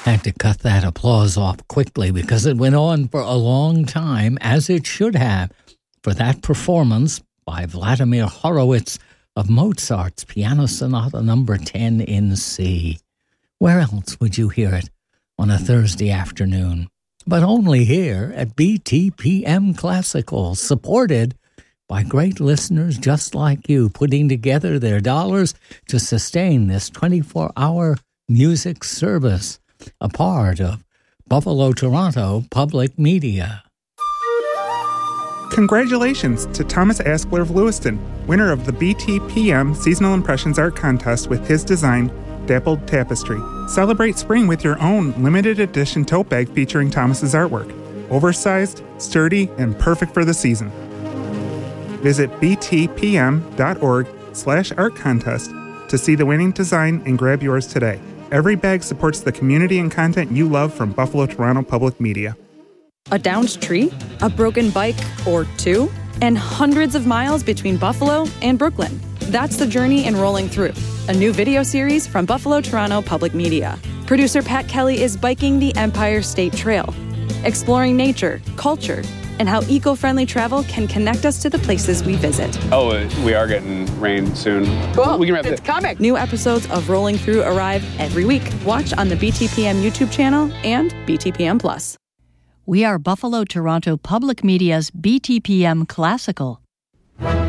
Had to cut that applause off quickly because it went on for a long time, as it should have, for that performance by Vladimir Horowitz of Mozart's Piano Sonata No. 10 in C. Where else would you hear it on a Thursday afternoon? But only here at BTPM Classical, supported by great listeners just like you, putting together their dollars to sustain this 24-hour music service, a part of Buffalo Toronto Public Media. Congratulations to Thomas Askler of Lewiston, winner of the BTPM Seasonal Impressions Art Contest with his design, Dappled Tapestry. Celebrate spring with your own limited edition tote bag featuring Thomas's artwork. Oversized, sturdy, and perfect for the season. Visit btpm.org/art contest to see the winning design and grab yours today. Every bag supports the community and content you love from Buffalo Toronto Public Media. A downed tree, a broken bike or two, and hundreds of miles between Buffalo and Brooklyn. That's the journey in Rolling Through, a new video series from Buffalo Toronto Public Media. Producer Pat Kelly is biking the Empire State Trail, exploring nature, culture, and how eco-friendly travel can connect us to the places we visit. Oh, we are getting rain soon. Cool. We can wrap it's coming. New episodes of Rolling Through arrive every week. Watch on the BTPM YouTube channel and BTPM Plus. We are Buffalo Toronto Public Media's BTPM Classical.